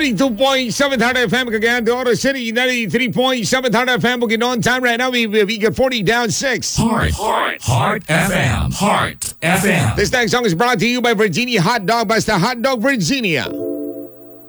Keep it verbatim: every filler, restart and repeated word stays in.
ninety-two point seven Hard F M Cagayan de Oro City, ninety-three point seven Hard F M Bukidnon. On time right now, we, we get forty down six. Heart, Heart, Heart F M, Heart F M. This next song is brought to you by Virginia Hot Dog. Basta Hot Dog Virginia.